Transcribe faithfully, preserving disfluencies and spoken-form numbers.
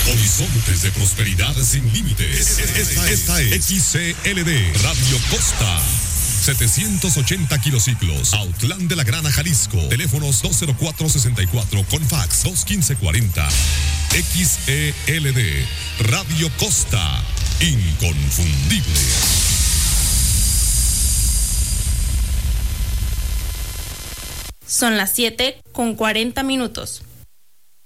Horizontes de prosperidad sin límites. Esta, esta es X C L D Radio Costa. setecientos ochenta kilociclos, Autlán de la Grana, Jalisco. Teléfonos dos cero cuatro sesenta y cuatro con fax dos uno cinco cuarenta. X E L D Radio Costa. Inconfundible. Son las siete con cuarenta minutos.